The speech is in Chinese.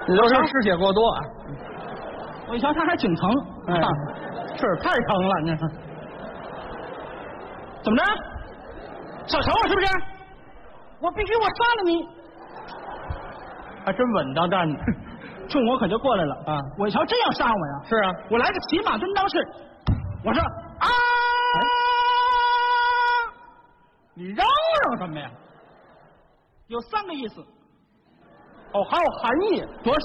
你都是失血过多啊！ 我一瞧他还挺疼， 哎，是太疼了，你看怎么着？小仇是不是？我必须我杀了你！ 还真稳当当的冲我可就过来了啊！ 我一瞧真要杀我呀！ 是啊， 我来个骑马蹲裆式，我说啊！ 你嚷嚷什么呀？ 有3个意思， 哦，还有含义， 多